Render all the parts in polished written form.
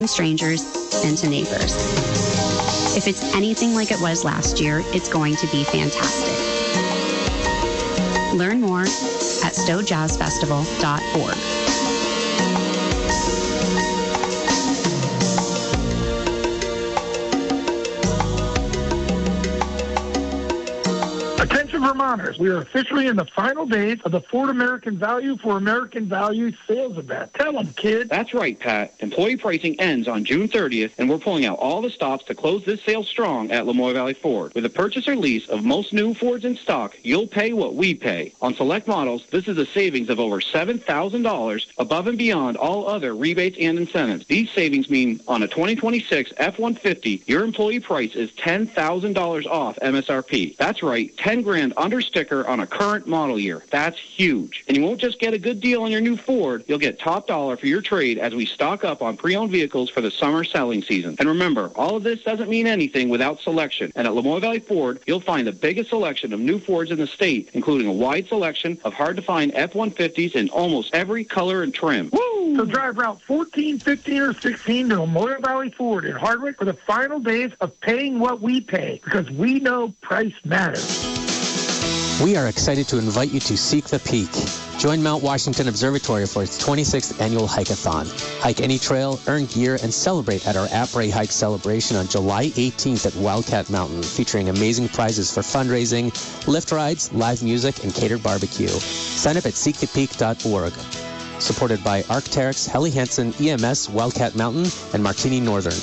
strangers and to neighbors. If it's anything like it was last year, it's going to be fantastic. Learn more at StowJazzFestival.org. Attention Vermonters, we are officially in the final days of the Ford American Value for American Value sales event. Tell them, kid. That's right, Pat. Employee pricing ends on June 30th, and we're pulling out all the stops to close this sale strong at Lamoille Valley Ford. With a purchase or lease of most new Fords in stock, you'll pay what we pay. On select models, this is a savings of over $7,000 above and beyond all other rebates and incentives. These savings mean on a 2026 F-150, your employee price is $10,000 off MSRP. That's right, $10,000 under sticker on a current model year. That's huge. And you won't just get a good deal on your new Ford, you'll get top dollar for your trade as we stock up on pre-owned vehicles for the summer selling season. And remember, all of this doesn't mean anything without selection. And at Lamoille Valley Ford, you'll find the biggest selection of new Fords in the state, including a wide selection of hard-to-find F-150s in almost every color and trim. Woo! So drive Route 14, 15, or 16 to Lamoille Valley Ford in Hardwick for the final days of paying what we pay, because we know price matters. We are excited to invite you to Seek the Peak. Join Mount Washington Observatory for its 26th annual hike-a-thon. Hike any trail, earn gear, and celebrate at our Après Hike celebration on July 18th at Wildcat Mountain, featuring amazing prizes for fundraising, lift rides, live music, and catered barbecue. Sign up at seekthepeak.org. Supported by Arc'teryx, Helly Hansen, EMS, Wildcat Mountain, and Martini Northern.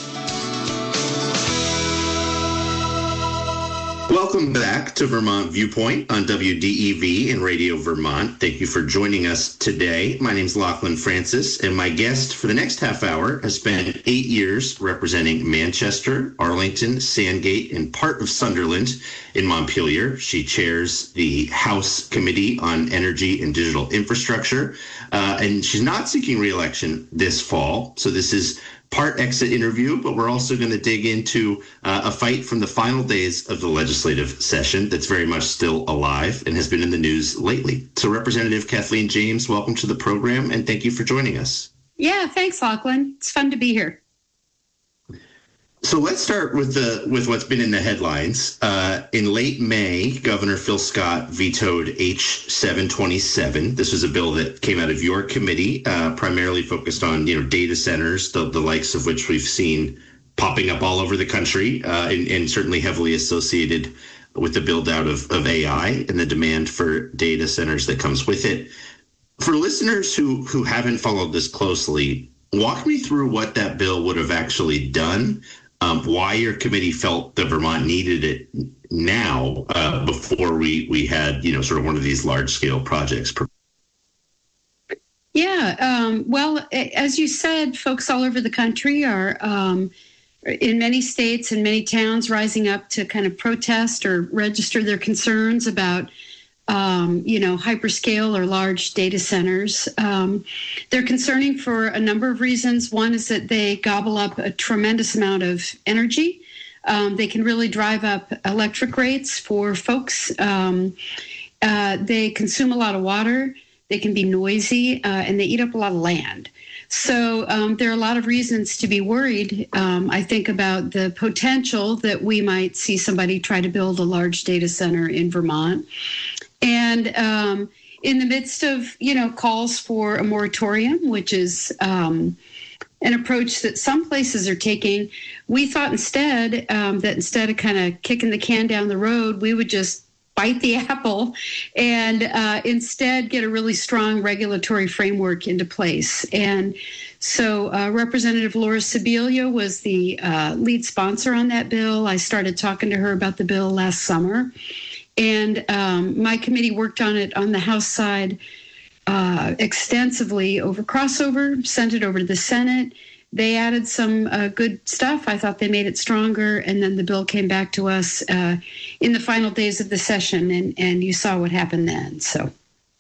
Welcome back to Vermont Viewpoint on WDEV and Radio Vermont. Thank you for joining us today. My name is Lachlan Francis, and my guest for the next half hour has spent 8 years representing Manchester, Arlington, Sandgate, and part of Sunderland in Montpelier. She chairs the House Committee on Energy and Digital Infrastructure, and she's not seeking re-election this fall, so this is part exit interview, but we're also going to dig into a fight from the final days of the legislative session that's very much still alive and has been in the news lately. So Representative Kathleen James, welcome to the program, and thank you for joining us. Yeah, thanks, Lachlan. It's fun to be here. So let's start with what's been in the headlines. In late May, Governor Phil Scott vetoed H727. This was a bill that came out of your committee, primarily focused on data centers, the likes of which we've seen popping up all over the country, and certainly heavily associated with the build out of AI and the demand for data centers that comes with it. For listeners who haven't followed this closely, walk me through what that bill would have actually done. Why your committee felt that Vermont needed it now before we had, sort of one of these large-scale projects. Yeah, well, as you said, folks all over the country are, in many states and many towns, rising up to kind of protest or register their concerns about hyperscale or large data centers. They're concerning for a number of reasons. One is that they gobble up a tremendous amount of energy. They can really drive up electric rates for folks. They consume a lot of water. They can be noisy, and they eat up a lot of land. So there are a lot of reasons to be worried, I think, about the potential that we might see somebody try to build a large data center in Vermont. And in the midst of, calls for a moratorium, which is an approach that some places are taking, we thought instead that instead of kind of kicking the can down the road, we would just bite the apple and instead get a really strong regulatory framework into place. And so Representative Laura Sibilia was the lead sponsor on that bill. I started talking to her about the bill last summer. And my committee worked on it on the House side extensively over crossover, sent it over to the Senate. They added some good stuff. I thought they made it stronger. And then the bill came back to us in the final days of the session. And you saw what happened then. So.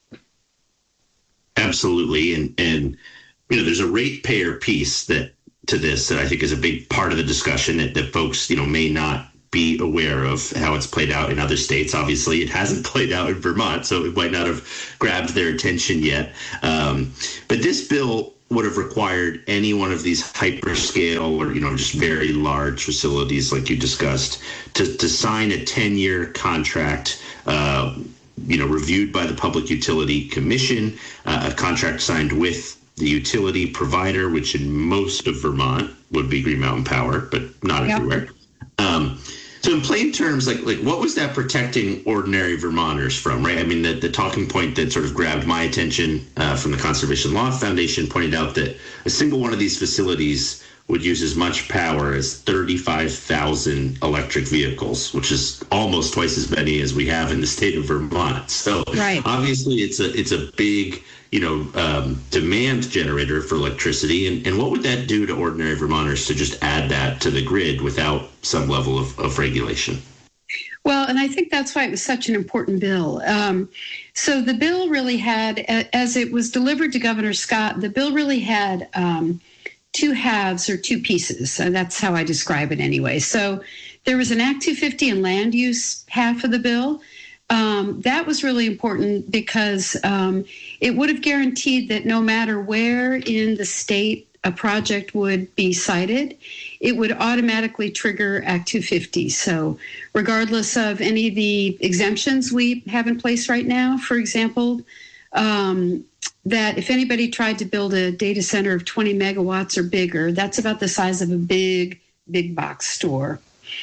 Absolutely. And there's a ratepayer piece to this that I think is a big part of the discussion that folks, may not be aware of how it's played out in other states. Obviously, it hasn't played out in Vermont, so it might not have grabbed their attention yet. But this bill would have required any one of these hyperscale or, just very large facilities like you discussed to sign a 10-year contract, reviewed by the Public Utility Commission, a contract signed with the utility provider, which in most of Vermont would be Green Mountain Power, but not everywhere. So in plain terms, like what was that protecting ordinary Vermonters from, right? I mean, the talking point that sort of grabbed my attention from the Conservation Law Foundation pointed out that a single one of these facilities would use as much power as 35,000 electric vehicles, which is almost twice as many as we have in the state of Vermont. So obviously it's a big, demand generator for electricity. And what would that do to ordinary Vermonters to just add that to the grid without some level of regulation? Well, and I think that's why it was such an important bill. So the bill really had, as it was delivered to Governor Scott, the bill really had two halves or two pieces. That's how I describe it anyway. So there was an Act 250 and land use half of the bill. That was really important because it would have guaranteed that no matter where in the state a project would be sited, it would automatically trigger Act 250. So regardless of any of the exemptions we have in place right now, for example, that if anybody tried to build a data center of 20 megawatts or bigger, that's about the size of a big box store.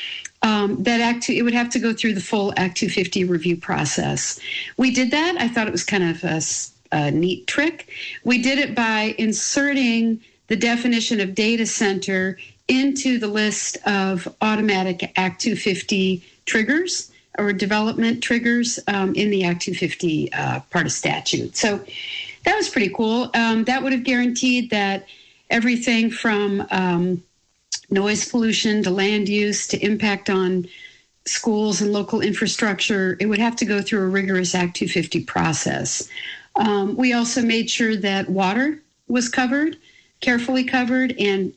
It would have to go through the full Act 250 review process. We did that. I thought it was kind of a neat trick. We did it by inserting the definition of data center into the list of automatic Act 250 triggers or development triggers in the Act 250 part of statute. So that was pretty cool. That would have guaranteed that everything from noise pollution to land use to impact on schools and local infrastructure, it would have to go through a rigorous Act 250 process. We also made sure that water was covered, carefully covered, and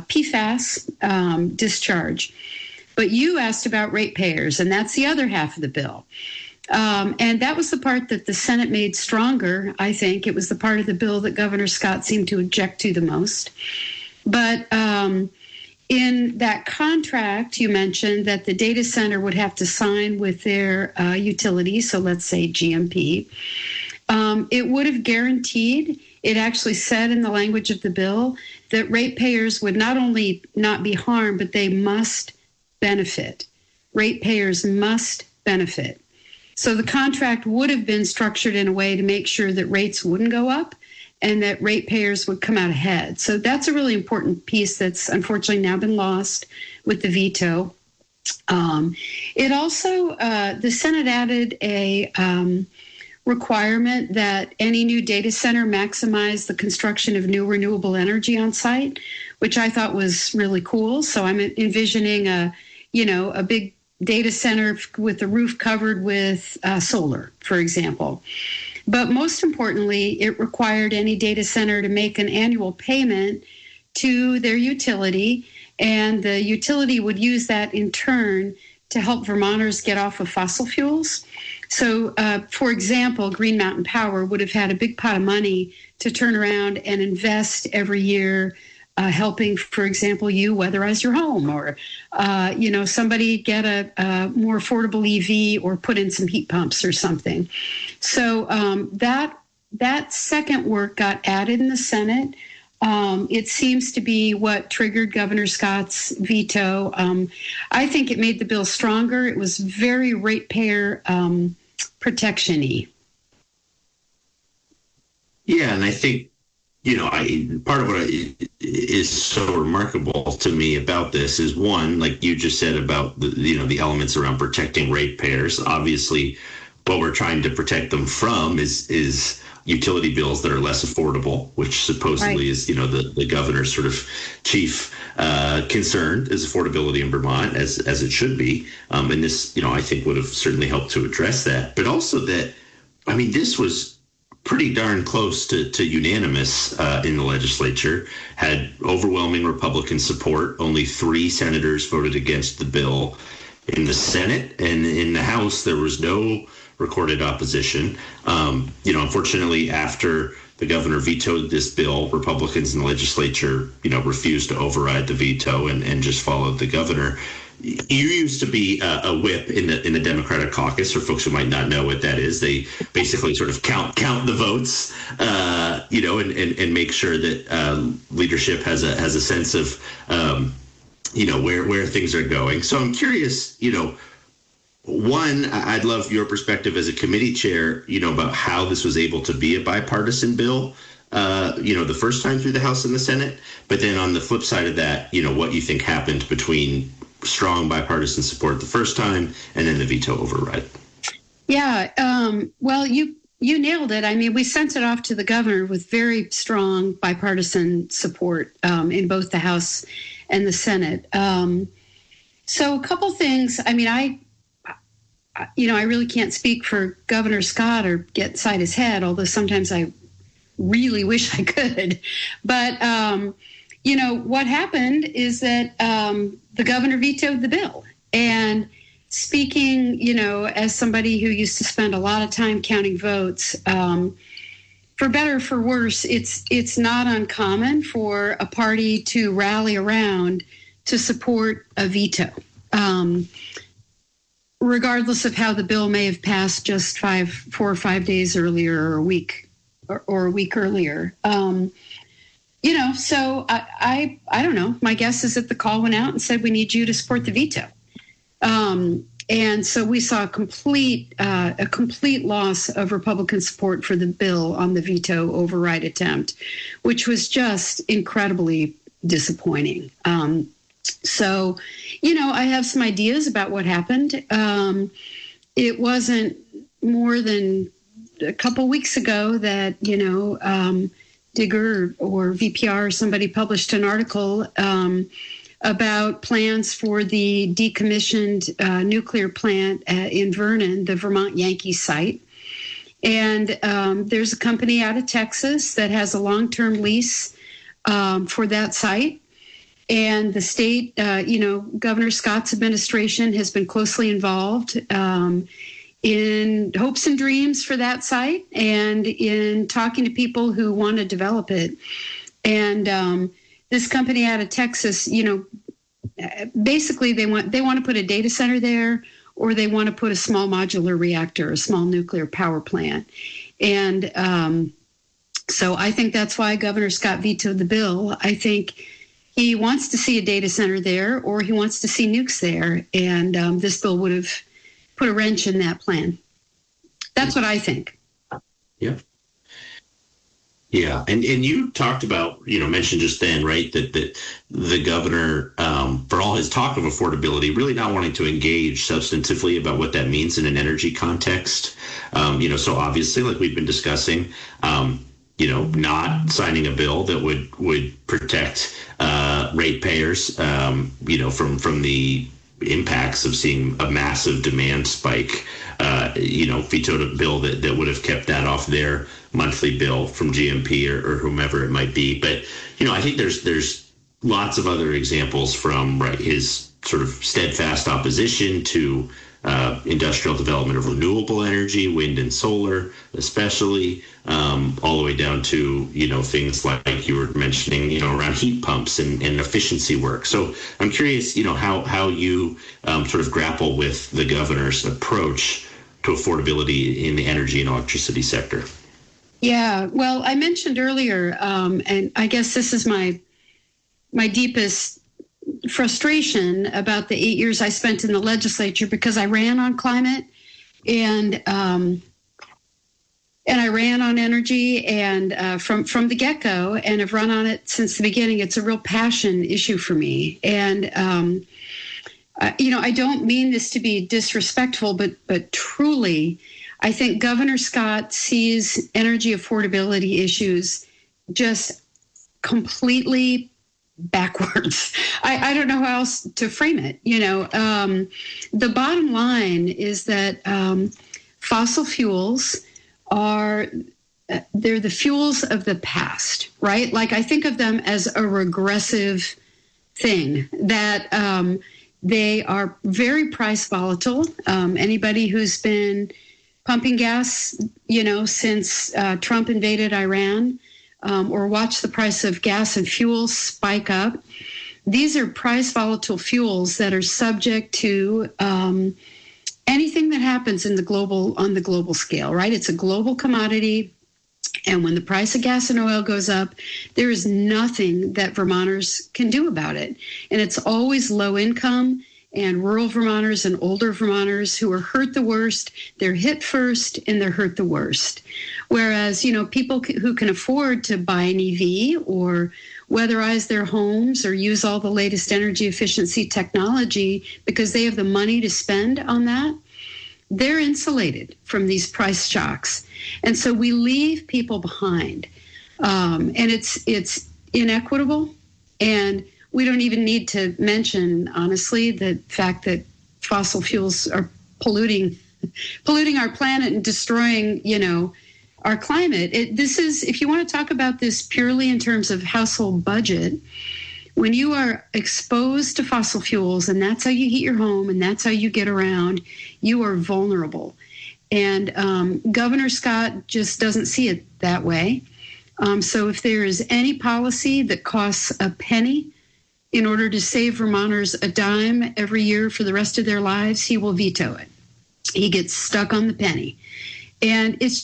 PFAS discharge. But you asked about ratepayers, and that's the other half of the bill. And that was the part that the Senate made stronger, I think. It was the part of the bill that Governor Scott seemed to object to the most. But in that contract, you mentioned that the data center would have to sign with their utility, so let's say GMP. It would have guaranteed, it actually said in the language of the bill, that ratepayers would not only not be harmed, but they must benefit. Ratepayers must benefit. So the contract would have been structured in a way to make sure that rates wouldn't go up and that ratepayers would come out ahead. So that's a really important piece that's unfortunately now been lost with the veto. It also, the Senate added a requirement that any new data center maximize the construction of new renewable energy on site, which I thought was really cool. So I'm envisioning a big data center with the roof covered with solar, for example. But most importantly, it required any data center to make an annual payment to their utility, and the utility would use that in turn to help Vermonters get off of fossil fuels. So, for example, Green Mountain Power would have had a big pot of money to turn around and invest every year, helping, for example, you weatherize your home, or, somebody get a more affordable EV or put in some heat pumps or something. So that second work got added in the Senate. It seems to be what triggered Governor Scott's veto. I think it made the bill stronger. It was very ratepayer protection-y. Yeah, and I think, part of what is so remarkable to me about this is, one, like you just said about the elements around protecting ratepayers. Obviously, what we're trying to protect them from is utility bills that are less affordable, which supposedly is, the governor's sort of chief concern is affordability in Vermont, as it should be. And this, I think would have certainly helped to address that. But also that, this was pretty darn close to unanimous in the legislature, had overwhelming Republican support. Only 3 senators voted against the bill in the Senate, and in the House, there was no recorded opposition. Unfortunately, after The governor vetoed this bill. Republicans in the legislature, refused to override the veto and just followed the governor. You used to be a whip in the Democratic caucus. For folks who might not know what that is, they basically sort of count the votes, and make sure that leadership has a sense of, where things are going. So I'm curious, one, I'd love your perspective as a committee chair, about how this was able to be a bipartisan bill, the first time through the House and the Senate. But then on the flip side of that, what you think happened between strong bipartisan support the first time and then the veto override. Yeah. Well, you nailed it. I mean, we sent it off to the governor with very strong bipartisan support in both the House and the Senate. So a couple things. I mean, I really can't speak for Governor Scott or get inside his head, although sometimes I really wish I could. But, what happened is that the governor vetoed the bill. And speaking, as somebody who used to spend a lot of time counting votes, for better or for worse, it's not uncommon for a party to rally around to support a veto, regardless of how the bill may have passed just 4 or 5 days earlier or a week earlier. So I don't know. My guess is that the call went out and said, we need you to support the veto. And so we saw a complete loss of Republican support for the bill on the veto override attempt, which was just incredibly disappointing. So, I have some ideas about what happened. It wasn't more than a couple weeks ago that, Digger or VPR or somebody published an article about plans for the decommissioned nuclear plant in Vernon, the Vermont Yankee site. And there's a company out of Texas that has a long-term lease for that site. And the state, Governor Scott's administration has been closely involved in hopes and dreams for that site and in talking to people who want to develop it. And this company out of Texas, basically they want to put a data center there, or they want to put a small modular reactor, a small nuclear power plant. And so I think that's why Governor Scott vetoed the bill. I think he wants to see a data center there, or he wants to see nukes there. And this bill would have put a wrench in that plan. That's what I think. Yeah. Yeah. And you talked about, mentioned just then, right, that the governor, for all his talk of affordability, really not wanting to engage substantively about what that means in an energy context. So obviously, like we've been discussing, not signing a bill that would protect ratepayers, from the impacts of seeing a massive demand spike, vetoed a bill that would have kept that off their monthly bill from GMP or whomever it might be. But, I think there's lots of other examples from his sort of steadfast opposition to industrial development of renewable energy, wind and solar, especially, all the way down to, things like you were mentioning, around heat pumps and efficiency work. So I'm curious, how you sort of grapple with the governor's approach to affordability in the energy and electricity sector. Yeah, well, I mentioned earlier, and I guess this is my deepest frustration about the 8 years I spent in the legislature, because I ran on climate and I ran on energy and from the get-go, and have run on it since the beginning. It's a real passion issue for me. And, I don't mean this to be disrespectful, but truly, I think Governor Scott sees energy affordability issues just completely backwards. I don't know how else to frame it. The bottom line is that fossil fuels they're the fuels of the past, right? Like, I think of them as a regressive thing, that they are very price volatile. Anybody who's been pumping gas, since Trump invaded Iran, or watched the price of gas and fuel spike up. These are price volatile fuels that are subject to anything that happens on the global scale, right? It's a global commodity. And when the price of gas and oil goes up, there is nothing that Vermonters can do about it. And it's always low income and rural Vermonters and older Vermonters who are hurt the worst. They're hit first and they're hurt the worst. Whereas, people who can afford to buy an EV or weatherize their homes or use all the latest energy efficiency technology because they have the money to spend on that, they're insulated from these price shocks. And so we leave people behind. And it's inequitable. And we don't even need to mention, honestly, the fact that fossil fuels are polluting our planet and destroying, our climate. If you want to talk about this purely in terms of household budget, when you are exposed to fossil fuels and that's how you heat your home and that's how you get around, you are vulnerable. And Governor Scott just doesn't see it that way. So if there is any policy that costs a penny in order to save Vermonters a dime every year for the rest of their lives, he will veto it. He gets stuck on the penny. And he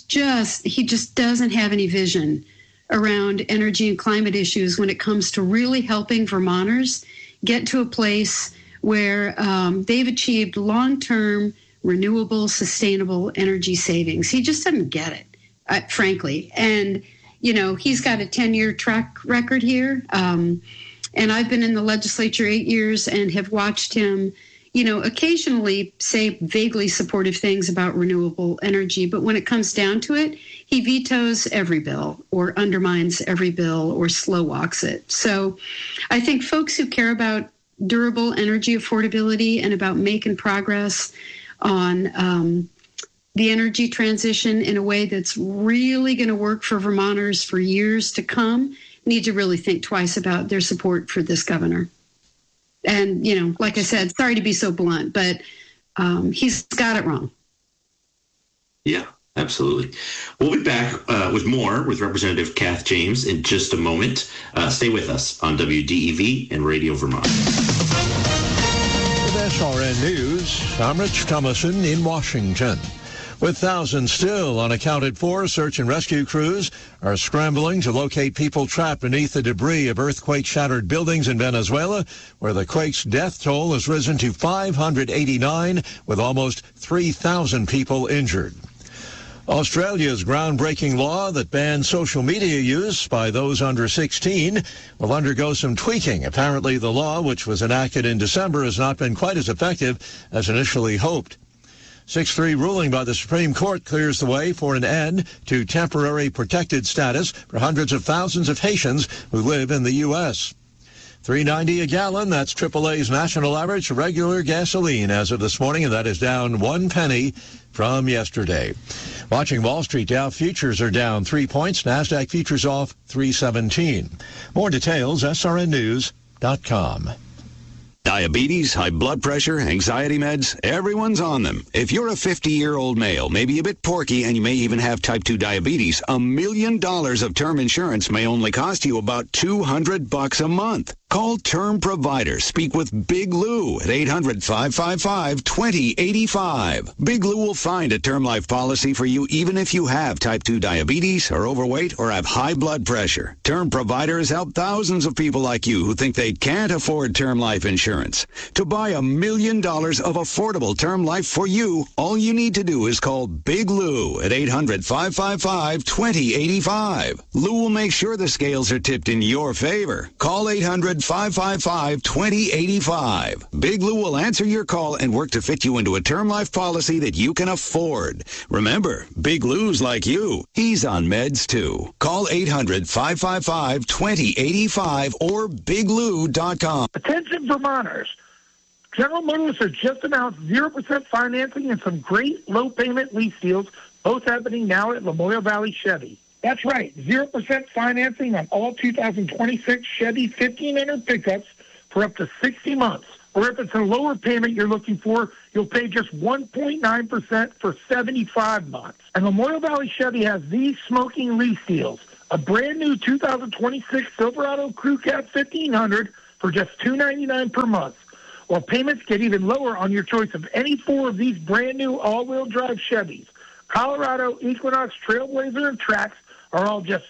just doesn't have any vision around energy and climate issues when it comes to really helping Vermonters get to a place where they've achieved long-term, renewable, sustainable energy savings. He just doesn't get it, frankly. And, he's got a 10-year track record here. And I've been in the legislature 8 years and have watched him, occasionally say vaguely supportive things about renewable energy. But when it comes down to it, he vetoes every bill or undermines every bill or slow walks it. So I think folks who care about durable energy affordability and about making progress on the energy transition in a way that's really going to work for Vermonters for years to come need to really think twice about their support for this governor. And, like I said, sorry to be so blunt, but he's got it wrong. Yeah, absolutely. We'll be back with more with Representative Kath James in just a moment. Stay with us on WDEV and Radio Vermont. With SRN News, I'm Rich Thomason in Washington. With thousands still unaccounted for, search and rescue crews are scrambling to locate people trapped beneath the debris of earthquake-shattered buildings in Venezuela, where the quake's death toll has risen to 589, with almost 3,000 people injured. Australia's groundbreaking law that bans social media use by those under 16 will undergo some tweaking. Apparently, the law, which was enacted in December, has not been quite as effective as initially hoped. 6-3 ruling by the Supreme Court clears the way for an end to temporary protected status for hundreds of thousands of Haitians who live in the U.S. $3.90 a gallon, that's AAA's national average for regular gasoline as of this morning, and that is down 1 penny from yesterday. Watching Wall Street, Dow futures are down 3 points, NASDAQ futures off 317. More details, srnnews.com. Diabetes, high blood pressure, anxiety meds, everyone's on them. If you're a 50-year-old male, maybe a bit porky, and you may even have type 2 diabetes, $1 million of term insurance may only cost you about $200 a month. Call Term Provider. Speak with Big Lou at 800-555-2085. Big Lou will find a term life policy for you even if you have type 2 diabetes, are overweight, or have high blood pressure. Term Provider has helped thousands of people like you who think they can't afford term life insurance. To buy $1 million of affordable term life for you, all you need to do is call Big Lou at 800-555-2085. Lou will make sure the scales are tipped in your favor. Call 800-555-2085. Big Lou will answer your call and work to fit you into a term life policy that you can afford. Remember, Big Lou's like you. He's on meds too. Call 800-555-2085 or biglou.com. Attention Vermonters. General Motors has just announced 0% financing and some great low-payment lease deals, both happening now at Lamoille Valley Chevy. That's right, 0% financing on all 2026 Chevy 1500 pickups for up to 60 months. Or if it's a lower payment you're looking for, you'll pay just 1.9% for 75 months. And Memorial Valley Chevy has these smoking lease deals. A brand new 2026 Silverado Crew Cab 1500 for just $299 per month. While payments get even lower on your choice of any four of these brand new all-wheel drive Chevys. Colorado, Equinox, Trailblazer, and Trax are all just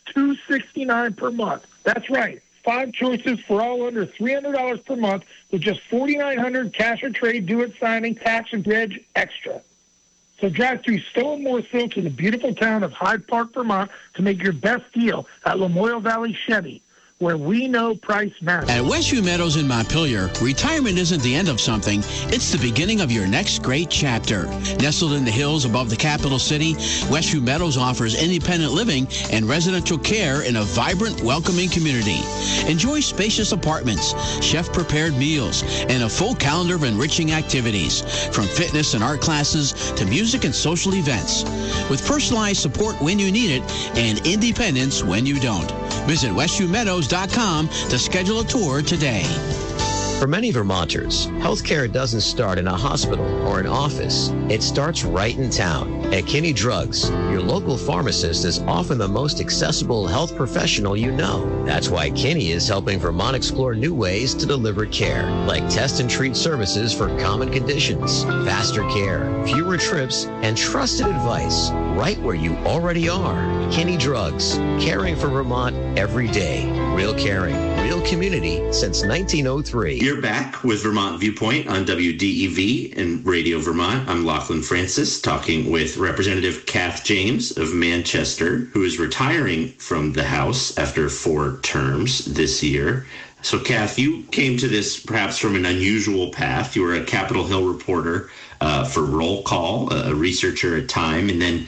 $269 per month. That's right. 5 choices for all under $300 per month with just $4,900 cash or trade, do-it signing, tax, and reg extra. So drive through Stowe and Morrisville to the beautiful town of Hyde Park, Vermont to make your best deal at Lamoille Valley Chevy, where we know price matters. At Westview Meadows in Montpelier, retirement isn't the end of something, it's the beginning of your next great chapter. Nestled in the hills above the capital city, Westview Meadows offers independent living and residential care in a vibrant, welcoming community. Enjoy spacious apartments, chef-prepared meals, and a full calendar of enriching activities, from fitness and art classes to music and social events. With personalized support when you need it and independence when you don't. Visit westviewmeadows.com to schedule a tour today. For many Vermonters, healthcare doesn't start in a hospital or an office. It starts right in town. At Kinney Drugs, your local pharmacist is often the most accessible health professional you know. That's why Kinney is helping Vermont explore new ways to deliver care, like test and treat services for common conditions, faster care, fewer trips, and trusted advice right where you already are. Kinney Drugs, caring for Vermont every day. Real caring, real community since 1903. You're back with Vermont Viewpoint on WDEV and Radio Vermont. I'm Lachlan Francis, talking with Representative Kath James of Manchester, who is retiring from the House after 4 terms this year. So, Kath, you came to this perhaps from an unusual path. You were a Capitol Hill reporter for Roll Call, a researcher at Time, and then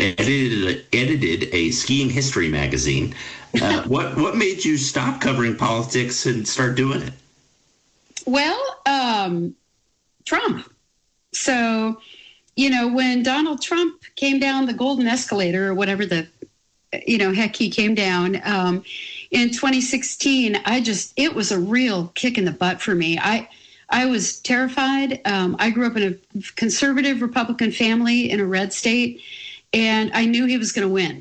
edited a skiing history magazine. What made you stop covering politics and start doing it? Well, Trump. So, when Donald Trump came down the golden escalator or whatever heck he came down in 2016, it was a real kick in the butt for me. I was terrified. I grew up in a conservative Republican family in a red state, and I knew he was going to win.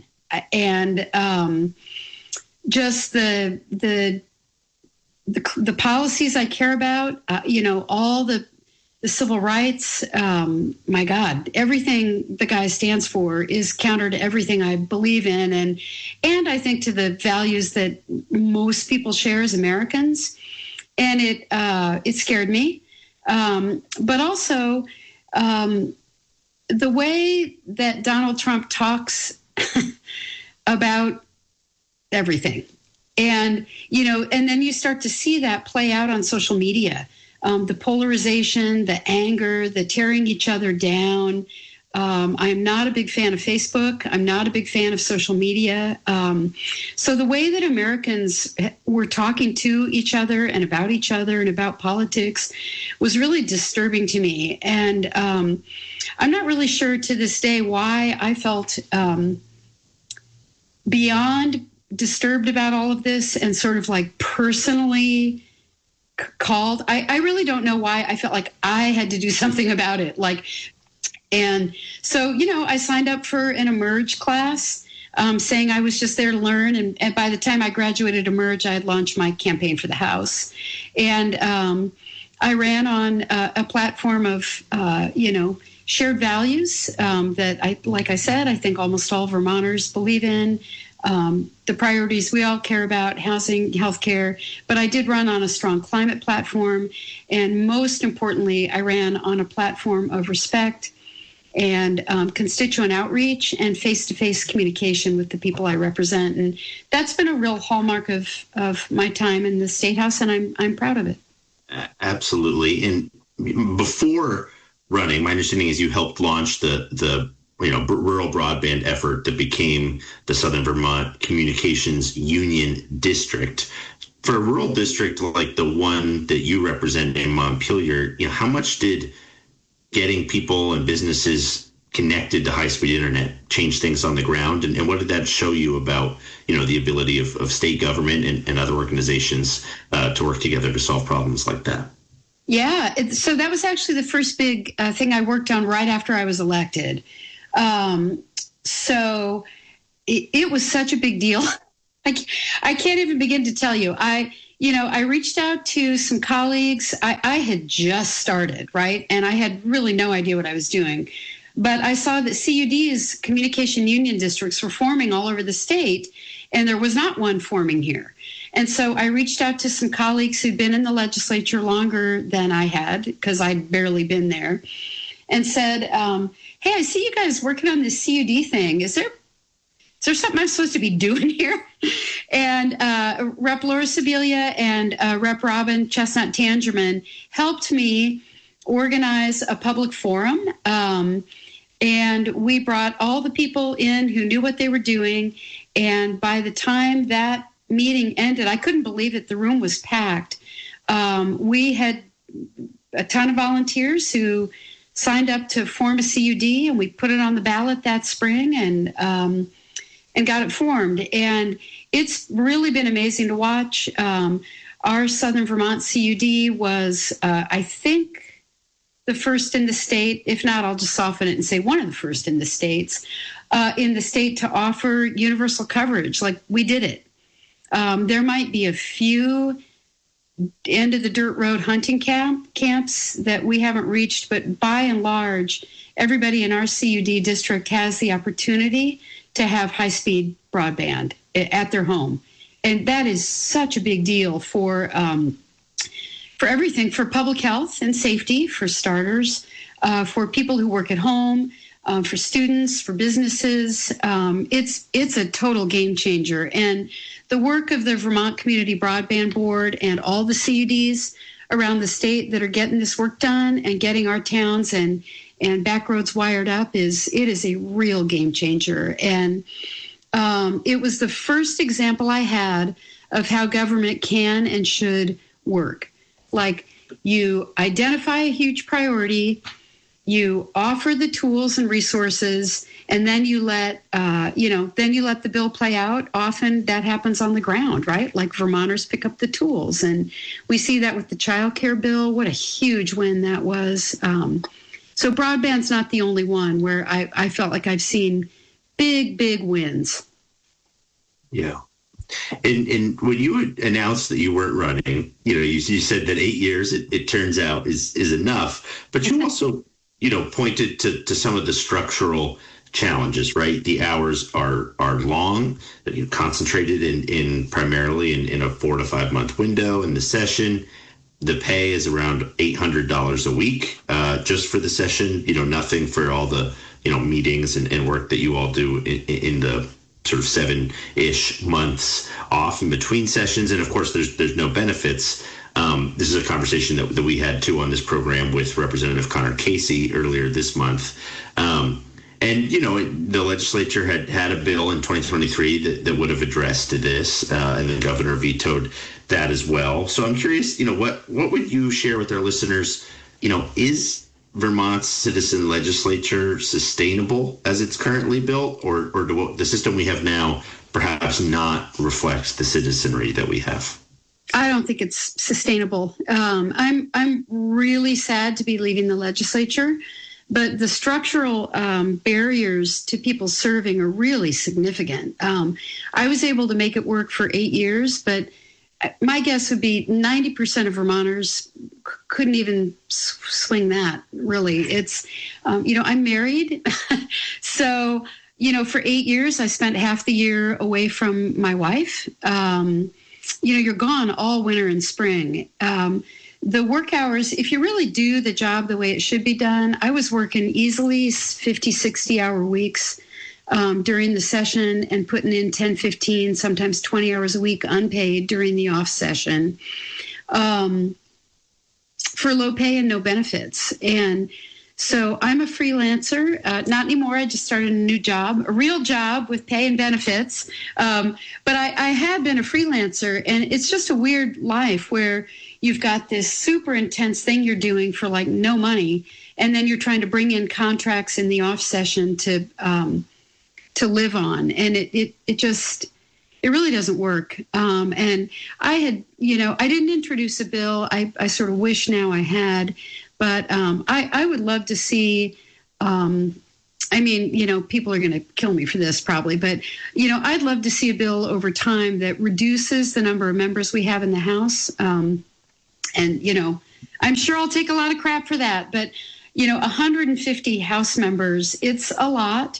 And just the policies I care about, all the civil rights, my God, everything the guy stands for is counter to everything I believe in, and I think to the values that most people share as Americans. And it scared me. But also the way that Donald Trump talks about everything. And then you start to see that play out on social media. The polarization, the anger, the tearing each other down. I'm not a big fan of Facebook. I'm not a big fan of social media. So the way that Americans were talking to each other and about politics was really disturbing to me. And I'm not really sure to this day why I felt beyond disturbed about all of this and sort of like personally called. I really don't know why I felt like I had to do something about it. And so, I signed up for an Emerge class, saying I was just there to learn. And by the time I graduated Emerge, I had launched my campaign for the House. And I ran on a platform of, shared values that like I said, I think almost all Vermonters believe in. The priorities we all care about, housing, healthcare, but I did run on a strong climate platform. And most importantly, I ran on a platform of respect and constituent outreach and face-to-face communication with the people I represent. And that's been a real hallmark of my time in the State House, and I'm proud of it. Absolutely. And before running, my understanding is you helped launch the rural broadband effort that became the Southern Vermont Communications Union District. For a rural district like the one that you represent in Montpelier, how much did getting people and businesses connected to high-speed internet change things on the ground? And what did that show you about, the ability of state government and other organizations to work together to solve problems like that? Yeah, so that was actually the first big thing I worked on right after I was elected. So it was such a big deal. I can't even begin to tell you. I reached out to some colleagues. I had just started, right? And I had really no idea what I was doing. But I saw that CUD's communication union districts were forming all over the state, and there was not one forming here. And so I reached out to some colleagues who'd been in the legislature longer than I had, because I'd barely been there, and said, hey, I see you guys working on this CUD thing. Is there something I'm supposed to be doing here? And Rep. Laura Sibilia and Rep. Robin Chestnut Tangerman helped me organize a public forum. And we brought all the people in who knew what they were doing. And by the time that meeting ended, I couldn't believe it. The room was packed. We had a ton of volunteers who signed up to form a CUD, and we put it on the ballot that spring and got it formed. And it's really been amazing to watch. Our Southern Vermont CUD was, I think, the first in the state. If not, I'll just soften it and say one of the first in the state to offer universal coverage. Like, we did it. There might be a few end of the dirt road hunting camps that we haven't reached, but by and large, everybody in our CUD district has the opportunity to have high-speed broadband at their home. And that is such a big deal for everything, for public health and safety, for starters, for people who work at home, for students, for businesses. It's a total game changer. And the work of the Vermont Community Broadband Board and all the CUDs around the state that are getting this work done and getting our towns and back roads wired up is a real game changer. And it was the first example I had of how government can and should work. Like, you identify a huge priority, you offer the tools and resources, and then you let the bill play out. Often that happens on the ground, right? Like, Vermonters pick up the tools, and we see that with the child care bill. What a huge win that was. So broadband's not the only one where I felt like I've seen big wins. Yeah. And when you announced that you weren't running, you said that 8 years, it turns out, is enough. But you also, pointed to some of the structural challenges, right? The hours are long, that you concentrated in primarily in a 4 to 5 month window in the session. The pay is around $800 a week just for the session, nothing for all the, meetings and work that you all do in the sort of 7-ish months off in between sessions. And of course, there's no benefits. This is a conversation that we had too on this program with Representative Connor Casey earlier this month. And, the legislature had a bill in 2023 that would have addressed this, and the governor vetoed that as well. So I'm curious, what would you share with our listeners? Is Vermont's citizen legislature sustainable as it's currently built, or do the system we have now perhaps not reflect the citizenry that we have? I don't think it's sustainable. I'm really sad to be leaving the legislature, but the structural barriers to people serving are really significant. I was able to make it work for 8 years, but my guess would be 90% of Vermonters couldn't even swing that, really. It's, I'm married. So, for 8 years, I spent half the year away from my wife. You're gone all winter and spring. The work hours, if you really do the job the way it should be done, I was working easily 50, 60-hour weeks during the session and putting in 10, 15, sometimes 20 hours a week unpaid during the off session for low pay and no benefits. And so I'm a freelancer, not anymore. I just started a new job, a real job with pay and benefits. But I had been a freelancer, and it's just a weird life where you've got this super intense thing you're doing for like no money, and then you're trying to bring in contracts in the off session to live on. And it just, It really doesn't work. And I had, I didn't introduce a bill. I sort of wish now I had, but I would love to see, people are going to kill me for this probably, but, I'd love to see a bill over time that reduces the number of members we have in the House. I'm sure I'll take a lot of crap for that, but, 150 House members, it's a lot.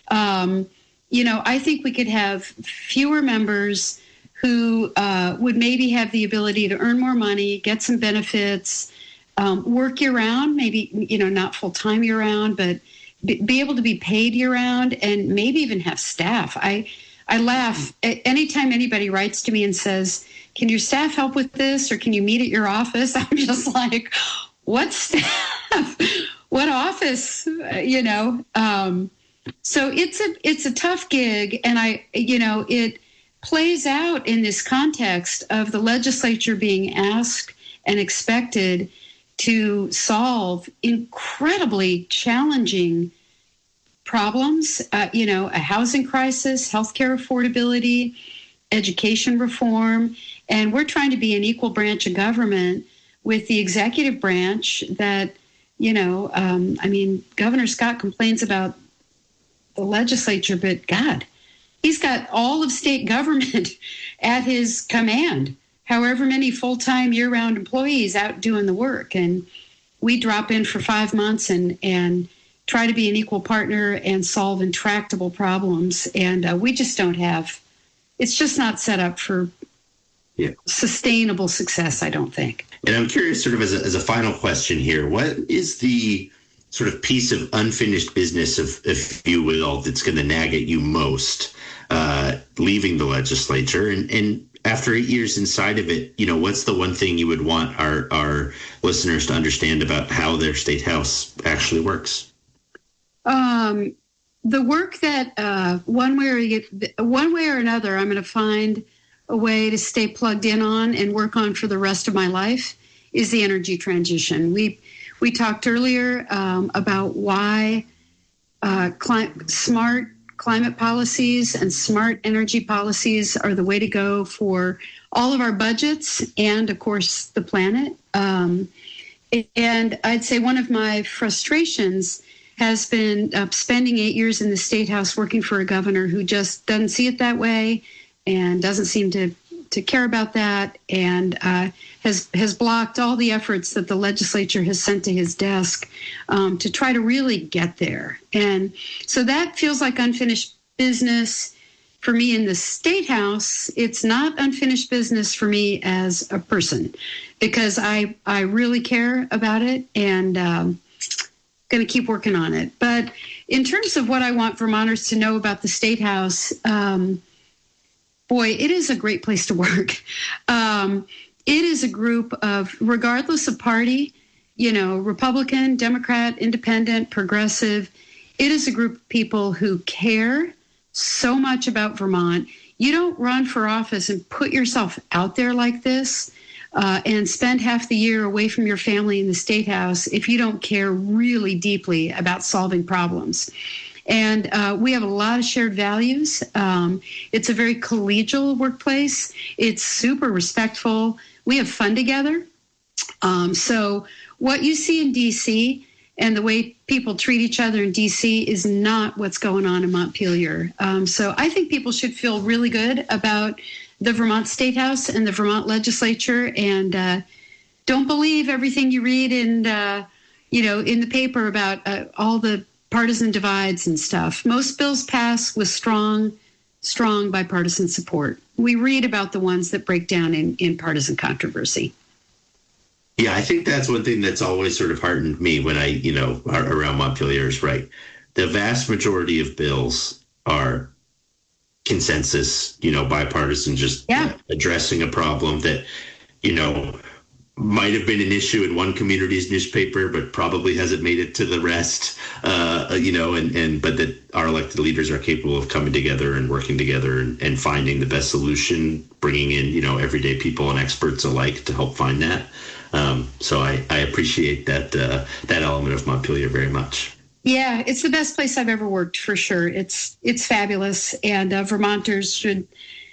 I think we could have fewer members who would maybe have the ability to earn more money, get some benefits, work year-round, maybe, not full-time year-round, but be able to be paid year-round and maybe even have staff. I laugh anytime anybody writes to me and says, can your staff help with this or can you meet at your office? I'm just like, what staff? What office? So it's a tough gig, and it plays out in this context of the legislature being asked and expected to solve incredibly challenging problems, a housing crisis, healthcare affordability, education reform, and we're trying to be an equal branch of government with the executive branch that, Governor Scott complains about the legislature, but God, he's got all of state government at his command, however many full-time year-round employees out doing the work. And we drop in for 5 months and try to be an equal partner and solve intractable problems. And we just don't have, it's just not set up for sustainable success, I don't think. And I'm curious, sort of as a final question here, what is the sort of piece of unfinished business, if you will, that's going to nag at you most leaving the legislature? And after 8 years inside of it, what's the one thing you would want our listeners to understand about how their state house actually works? The work that one way or another, I'm going to find a way to stay plugged in on and work on for the rest of my life is the energy transition. We talked earlier about why smart climate policies and smart energy policies are the way to go for all of our budgets and, of course, the planet. And I'd say one of my frustrations has been spending 8 years in the State House working for a governor who just doesn't see it that way and doesn't seem to care about that, and has blocked all the efforts that the legislature has sent to his desk to try to really get there. And so that feels like unfinished business for me in the State House. It's not unfinished business for me as a person, because I really care about it and going to keep working on it. But in terms of what I want Vermonters to know about the State House, boy, it is a great place to work. It is a group of, regardless of party, Republican, Democrat, Independent, Progressive, it is a group of people who care so much about Vermont. You don't run for office and put yourself out there like this and spend half the year away from your family in the State House if you don't care really deeply about solving problems. And we have a lot of shared values. It's a very collegial workplace. It's super respectful. We have fun together. So what you see in D.C. and the way people treat each other in D.C. is not what's going on in Montpelier. So I think people should feel really good about the Vermont State House and the Vermont legislature, and don't believe everything you read in the paper about all the partisan divides and stuff. Most bills pass with strong bipartisan support. We read about the ones that break down in partisan controversy. Yeah, I think that's one thing that's always sort of heartened me when I, around Montpelier is right. The vast majority of bills are consensus, bipartisan, just addressing a problem that, might have been an issue in one community's newspaper, but probably hasn't made it to the rest, but that our elected leaders are capable of coming together and working together and finding the best solution, bringing in, everyday people and experts alike to help find that. So I appreciate that element of Montpelier very much. Yeah, it's the best place I've ever worked, for sure. It's fabulous, and Vermonters should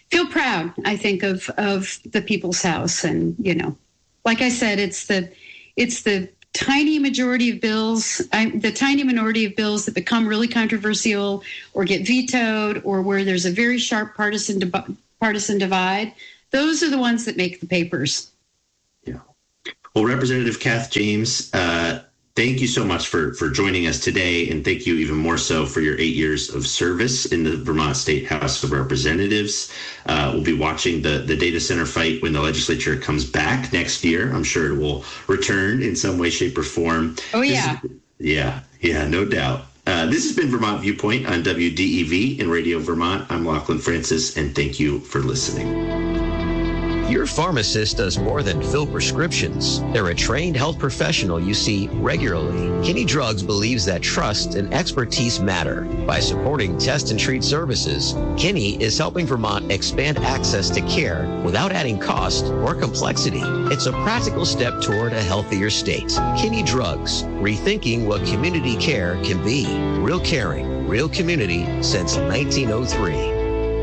feel proud, I think, of the People's House. And, like I said, it's the tiny majority of bills, the tiny minority of bills that become really controversial or get vetoed, or where there's a very sharp partisan divide. Those are the ones that make the papers. Yeah. Well, Representative Kath James, thank you so much for joining us today, and thank you even more so for your 8 years of service in the Vermont State House of Representatives. We'll be watching the data center fight when the legislature comes back next year. I'm sure it will return in some way, shape, or form. Oh, yeah. Yeah, no doubt. This has been Vermont Viewpoint on WDEV and Radio Vermont. I'm Lachlan Francis, and thank you for listening. Your pharmacist does more than fill prescriptions. They're a trained health professional you see regularly. Kinney Drugs believes that trust and expertise matter. By supporting test and treat services, Kinney is helping Vermont expand access to care without adding cost or complexity. It's a practical step toward a healthier state. Kinney Drugs, rethinking what community care can be. Real caring, real community since 1903.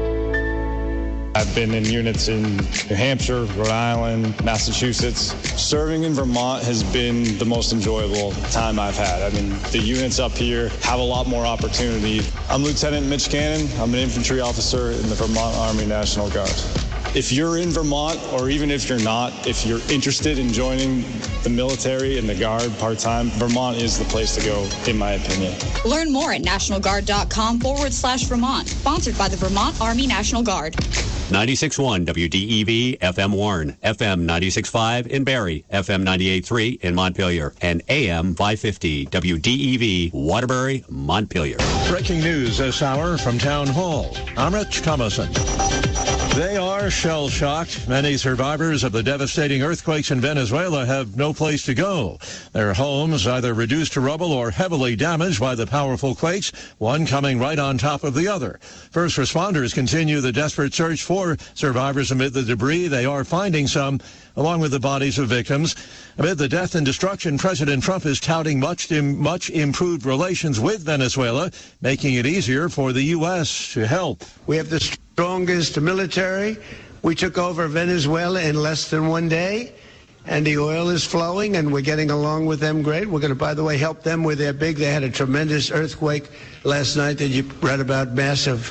I've been in units in New Hampshire, Rhode Island, Massachusetts. Serving in Vermont has been the most enjoyable time I've had. I mean, the units up here have a lot more opportunity. I'm Lieutenant Mitch Cannon. I'm an infantry officer in the Vermont Army National Guard. If you're in Vermont, or even if you're not, if you're interested in joining the military and the Guard part-time, Vermont is the place to go, in my opinion. Learn more at nationalguard.com/Vermont. Sponsored by the Vermont Army National Guard. 96.1 WDEV FM Warren, FM 96.5 in Barrie, FM 98.3 in Montpelier, and AM 550 WDEV Waterbury, Montpelier. Breaking news this hour from Town Hall. I'm Rich Thomason. They are shell-shocked. Many survivors of the devastating earthquakes in Venezuela have no place to go. Their homes either reduced to rubble or heavily damaged by the powerful quakes, one coming right on top of the other. First responders continue the desperate search for survivors amid the debris. They are finding some, along with the bodies of victims. Amid the death and destruction, President Trump is touting much improved relations with Venezuela, making it easier for the U.S. to help. We have the strongest military. We took over Venezuela in less than 1 day, and the oil is flowing, and we're getting along with them great. We're going to, by the way, help them with their they had a tremendous earthquake last night that you read about, massive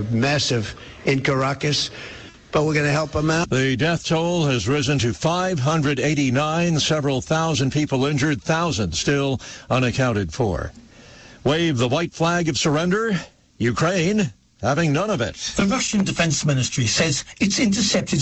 in Caracas. But we're going to help them out. The death toll has risen to 589, several thousand people injured, thousands still unaccounted for. Wave the white flag of surrender. Ukraine having none of it. The Russian Defense Ministry says it's intercepted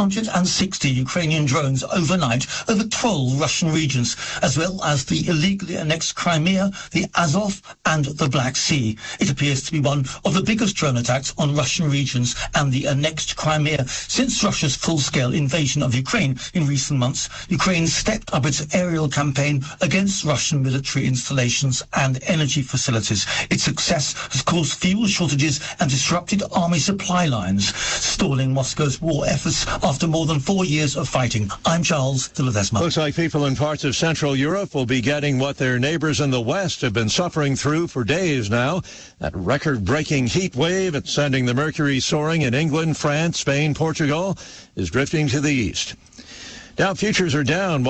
660 Ukrainian drones overnight over 12 Russian regions, as well as the illegally annexed Crimea, the Azov, and the Black Sea. It appears to be one of the biggest drone attacks on Russian regions and the annexed Crimea since Russia's full-scale invasion of Ukraine in recent months. Ukraine stepped up its aerial campaign against Russian military installations and energy facilities. Its success has caused fuel shortages and disrupted army supply lines, stalling Moscow's war efforts after more than 4 years of fighting. I'm Charles de Ledesma. Looks like people in parts of Central Europe will be getting what their neighbors in the West have been suffering through for days now. That record-breaking heat wave, it's sending the mercury soaring in England, France, Spain, Portugal, is drifting to the east. Dow futures are down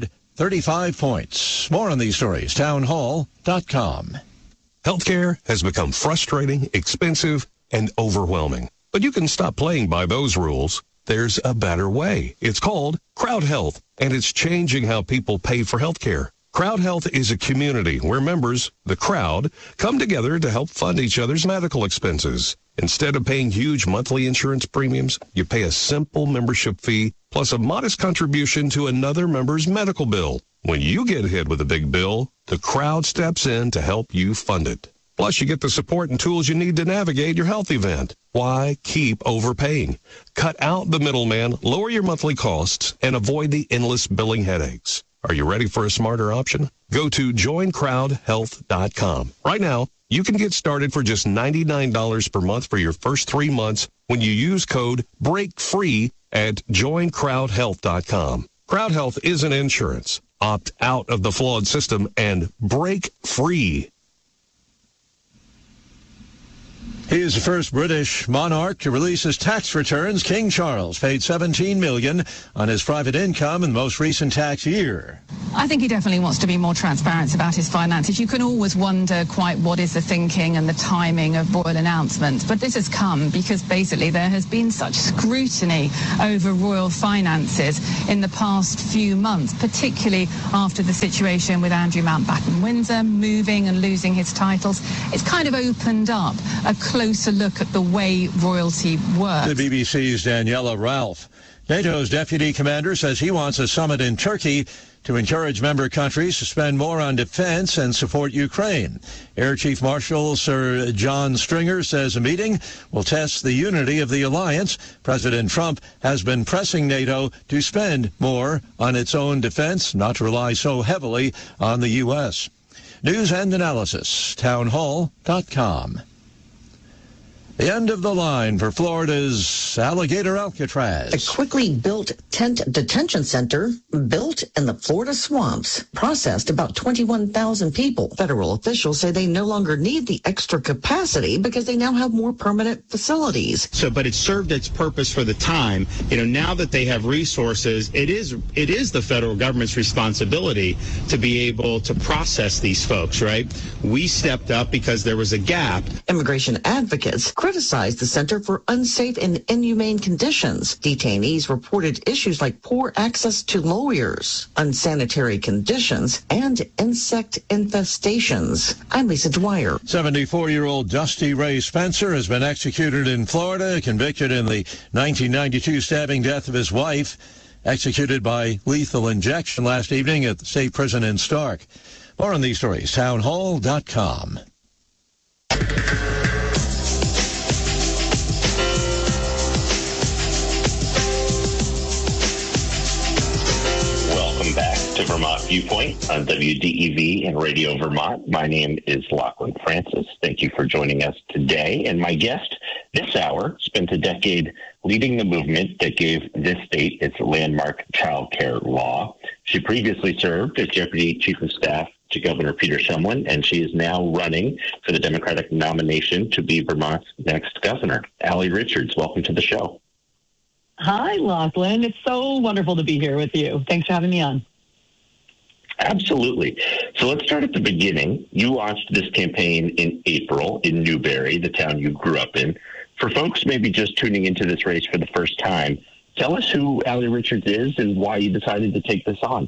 135 points. More on these stories, townhall.com. Healthcare has become frustrating, expensive, and overwhelming. But you can stop playing by those rules. There's a better way. It's called Crowd Health, and it's changing how people pay for healthcare. Crowd Health is a community where members, the crowd, come together to help fund each other's medical expenses. Instead of paying huge monthly insurance premiums, you pay a simple membership fee plus a modest contribution to another member's medical bill. When you get hit with a big bill, the crowd steps in to help you fund it. Plus, you get the support and tools you need to navigate your health event. Why keep overpaying? Cut out the middleman, lower your monthly costs, and avoid the endless billing headaches. Are you ready for a smarter option? Go to joincrowdhealth.com. Right now, you can get started for just $99 per month for your first 3 months when you use code BREAKFREE at joincrowdhealth.com. Crowd Health isn't insurance. Opt out of the flawed system and break free. He is the first British monarch to release his tax returns. King Charles paid $17 million on his private income in the most recent tax year. I think he definitely wants to be more transparent about his finances. You can always wonder quite what is the thinking and the timing of royal announcements, but this has come because basically there has been such scrutiny over royal finances in the past few months, particularly after the situation with Andrew Mountbatten-Windsor moving and losing his titles. It's kind of opened up a closer look at the way royalty works. The BBC's Daniela Ralph. NATO's deputy commander says he wants a summit in Turkey to encourage member countries to spend more on defense and support Ukraine. Air Chief Marshal Sir John Stringer says a meeting will test the unity of the alliance. President Trump has been pressing NATO to spend more on its own defense, not to rely so heavily on the U.S. News and analysis, townhall.com. The end of the line for Florida's Alligator Alcatraz. A quickly built tent detention center built in the Florida swamps processed about 21,000 people. Federal officials say they no longer need the extra capacity because they now have more permanent facilities. But it served its purpose for the time. Now that they have resources, it is the federal government's responsibility to be able to process these folks, right? We stepped up because there was a gap. Immigration advocates criticized the center for unsafe and inhumane conditions. Detainees reported issues like poor access to lawyers, unsanitary conditions, and insect infestations. I'm Lisa Dwyer. 74-year-old Dusty Ray Spencer has been executed in Florida, convicted in the 1992 stabbing death of his wife, executed by lethal injection last evening at the state prison in Stark. More on these stories, townhall.com. Back to Vermont Viewpoint on WDEV and Radio Vermont. My name is Lachlan Francis. Thank you for joining us today. And my guest this hour spent a decade leading the movement that gave this state its landmark child care law. She previously served as Deputy Chief of Staff to Governor Peter Shumlin, and she is now running for the Democratic nomination to be Vermont's next governor. Allie Richards, welcome to the show. Hi, Lachlan. It's so wonderful to be here with you. Thanks for having me on. Absolutely. So let's start at the beginning. You launched this campaign in April in Newberry, the town you grew up in. For folks maybe just tuning into this race for the first time, tell us who Allie Richards is and why you decided to take this on.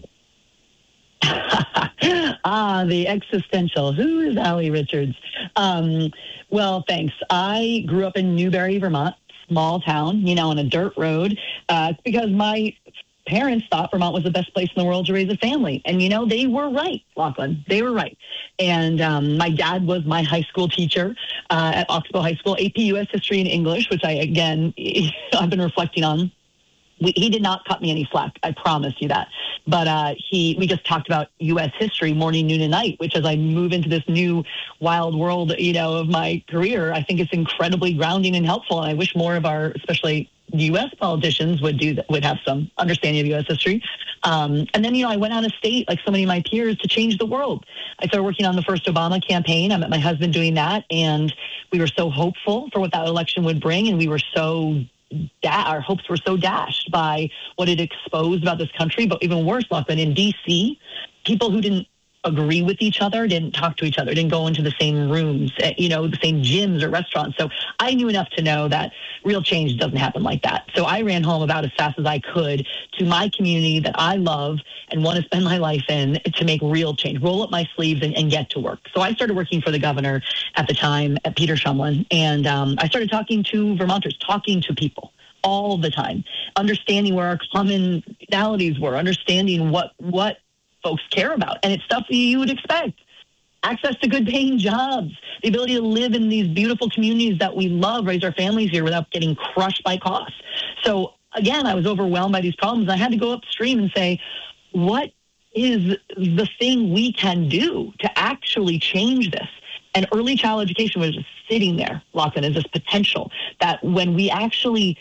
The existential. Who is Allie Richards? Well, thanks. I grew up in Newberry, Vermont. Small town, on a dirt road. It's because my parents thought Vermont was the best place in the world to raise a family. And, they were right, Lachlan. They were right. And my dad was my high school teacher at Oxbow High School, AP U.S. History and English, which I've been reflecting on. He did not cut me any slack. I promise you that. But we just talked about U.S. history morning, noon, and night, which as I move into this new wild world, of my career, I think it's incredibly grounding and helpful. And I wish more of our, especially U.S. politicians would have some understanding of U.S. history. And then, I went out of state, like so many of my peers, to change the world. I started working on the first Obama campaign. I met my husband doing that. And we were so hopeful for what that election would bring. And we were our hopes were so dashed by what it exposed about this country. But even worse, Lachlan, in D.C., people who didn't agree with each other didn't talk to each other, didn't go into the same rooms, the same gyms or restaurants. So I knew enough to know that real change doesn't happen like that. So I ran home about as fast as I could to my community that I love and want to spend my life in to make real change, roll up my sleeves and get to work. So I started working for the governor at the time, at Peter Shumlin, and I started talking to Vermonters, talking to people all the time, understanding where our commonalities were, understanding what folks care about. And it's stuff that you would expect. Access to good paying jobs, the ability to live in these beautiful communities that we love, raise our families here without getting crushed by costs. So again, I was overwhelmed by these problems. I had to go upstream and say, what is the thing we can do to actually change this? And early child education was just sitting there, Lachlan, as this potential that when we actually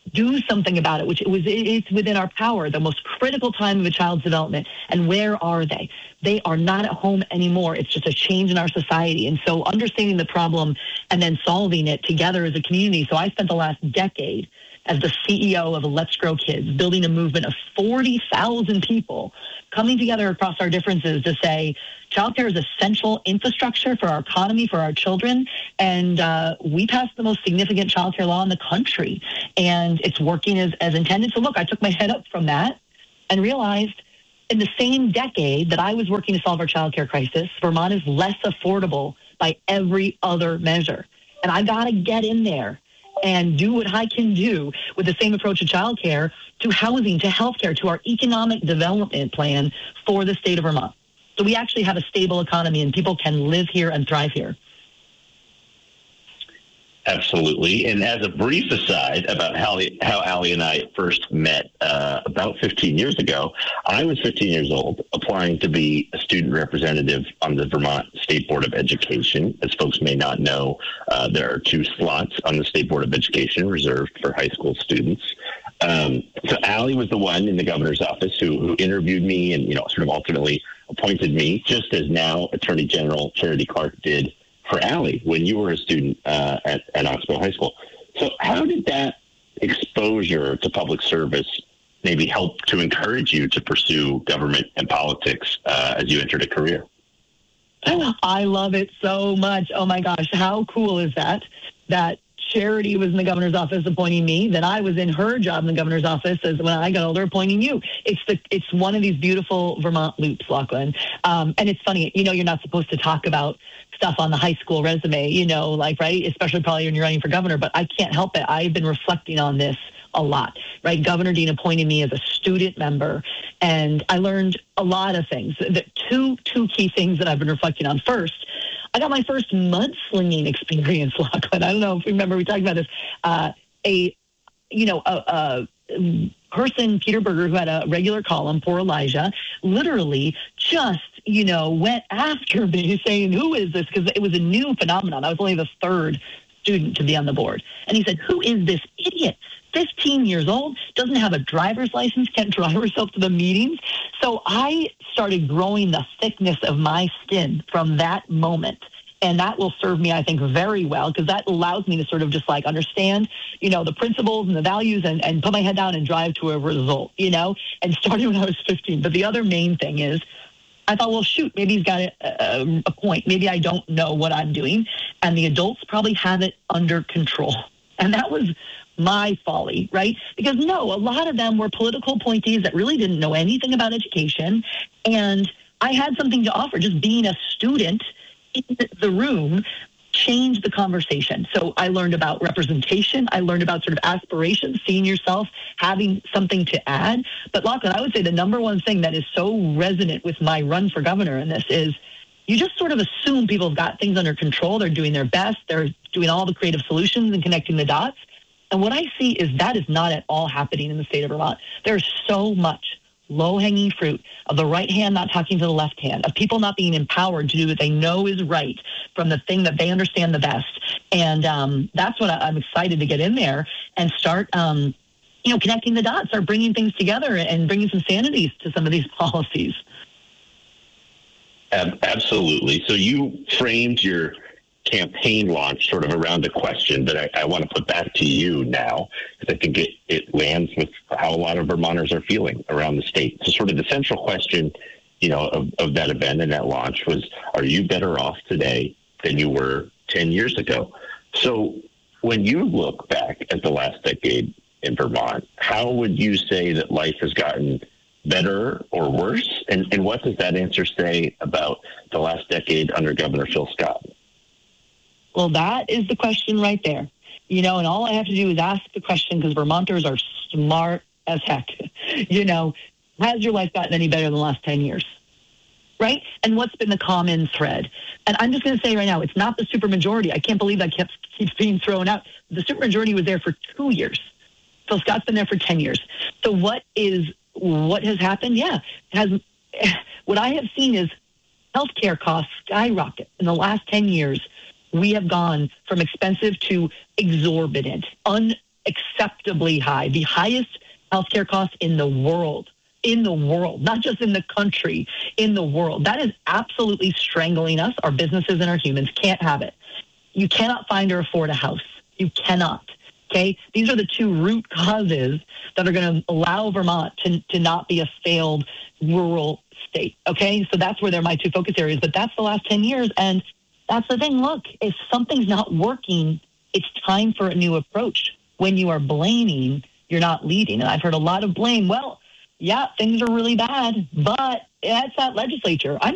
do something about it, it's within our power, the most critical time of a child's development. And where are they? They are not at home anymore. It's just a change in our society. And so understanding the problem and then solving it together as a community. So I spent the last decade as the CEO of Let's Grow Kids, building a movement of 40,000 people coming together across our differences to say childcare is essential infrastructure for our economy, for our children. And we passed the most significant childcare law in the country. And it's working as intended. So look, I took my head up from that and realized in the same decade that I was working to solve our childcare crisis, Vermont is less affordable by every other measure. And I got to get in there and do what I can do with the same approach to childcare, to housing, to healthcare, to our economic development plan for the state of Vermont. So we actually have a stable economy and people can live here and thrive here. Absolutely. And as a brief aside about how Allie and I first met about 15 years ago, I was 15 years old, applying to be a student representative on the Vermont State Board of Education. As folks may not know, there are 2 slots on the State Board of Education reserved for high school students. So Allie was the one in the governor's office who interviewed me and, sort of ultimately appointed me, just as now Attorney General Charity Clark did for Allie when you were a student at Oxbow High School. So how did that exposure to public service maybe help to encourage you to pursue government and politics as you entered a career? I love it so much. Oh my gosh, how cool is that? That Charity was in the governor's office appointing me, then I was in her job in the governor's office as when I got older appointing you. It's one of these beautiful Vermont loops, Lachlan. And it's funny, you're not supposed to talk about stuff on the high school resume, right? Especially probably when you're running for governor, but I can't help it. I've been reflecting on this a lot, right? Governor Dean appointed me as a student member, and I learned a lot of things. The two key things that I've been reflecting on. First, I got my first mudslinging experience, Lachlan. I don't know if you remember, we talked about this. A person, Peter Berger, who had a regular column, poor Elijah, literally just, went after me saying, who is this? Because it was a new phenomenon. I was only the 3rd student to be on the board. And he said, who is this idiot? 15 years old, doesn't have a driver's license, can't drive herself to the meetings. So I started growing the thickness of my skin from that moment. And that will serve me, I think, very well, because that allows me to sort of just understand, the principles and the values and put my head down and drive to a result, and starting when I was 15. But the other main thing is, I thought, well, shoot, maybe he's got a point. Maybe I don't know what I'm doing. And the adults probably have it under control. And that was my folly, right? Because a lot of them were political appointees that really didn't know anything about education. And I had something to offer. Just being a student in the room changed the conversation. So I learned about representation. I learned about sort of aspirations, seeing yourself, having something to add. But Lachlan, I would say the number one thing that is so resonant with my run for governor in this is you just sort of assume people have got things under control. They're doing their best. They're doing all the creative solutions and connecting the dots. And what I see is that is not at all happening in the state of Vermont. There's so much low-hanging fruit of the right hand not talking to the left hand, of people not being empowered to do what they know is right from the thing that they understand the best. And that's what I'm excited to get in there and start, connecting the dots, start bringing things together and bringing some sanity to some of these policies. Absolutely. So you framed your campaign launch sort of around a question, but I want to put back to you now, because I think it lands with how a lot of Vermonters are feeling around the state. So sort of the central question, of that event and that launch was, are you better off today than you were 10 years ago? So when you look back at the last decade in Vermont, how would you say that life has gotten better or worse? And what does that answer say about the last decade under Governor Phil Scott? Well, that is the question right there. And all I have to do is ask the question, because Vermonters are smart as heck. Has your life gotten any better in the last 10 years? Right? And what's been the common thread? And I'm just going to say right now, it's not the supermajority. I can't believe that keeps being thrown out. The supermajority was there for 2 years. Phil Scott's been there for 10 years. So what has happened? Yeah. What I have seen is healthcare costs skyrocket in the last 10 years. We have gone from expensive to exorbitant, unacceptably high, the highest healthcare costs in the world, not just in the country, in the world. That is absolutely strangling us. Our businesses and our humans can't have it. You cannot find or afford a house. You cannot. Okay? These are the two root causes that are going to allow Vermont to not be a failed rural state. Okay? So that's where they're my two focus areas. But that's the last 10 years. And that's the thing. Look, if something's not working, it's time for a new approach. When you are blaming, you're not leading. And I've heard a lot of blame. Well, yeah, things are really bad, but it's that legislature. I'm